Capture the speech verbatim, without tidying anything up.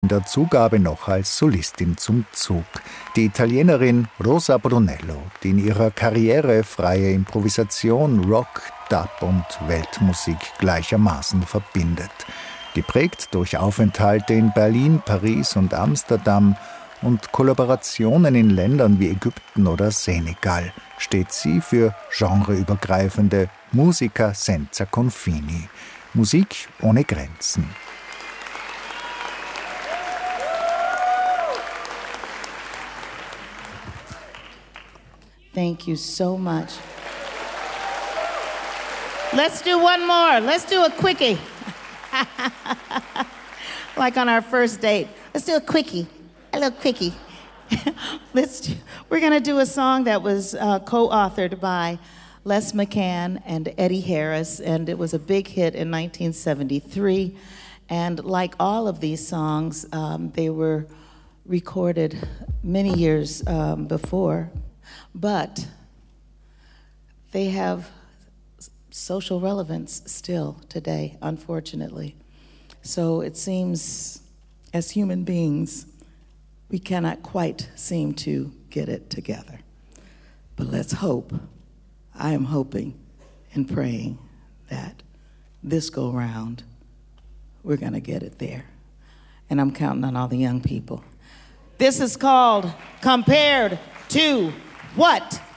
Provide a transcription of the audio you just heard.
der Zugabe noch als Solistin zum Zug. Die Italienerin Rosa Brunello, die in ihrer Karriere freie Improvisation, Rock, Dub und Weltmusik gleichermaßen verbindet. Geprägt durch Aufenthalte in Berlin, Paris und Amsterdam und Kollaborationen in Ländern wie Ägypten oder Senegal, steht sie für genreübergreifende Musica senza confini, Musik ohne Grenzen. Thank you so much. Let's do one more. Let's do a quickie. Like on our first date. Let's do a quickie. A little quickie. Let's do, we're going to do a song that was uh, co-authored by Les McCann and Eddie Harris, and it was a big hit in nineteen seventy-three. And like all of these songs, um, they were recorded many years um, before. But they have social relevance still today, unfortunately. So it seems, as human beings, we cannot quite seem to get it together. But let's hope, I am hoping and praying that this go round, we're gonna get it there. And I'm counting on all the young people. This is called Compared to What?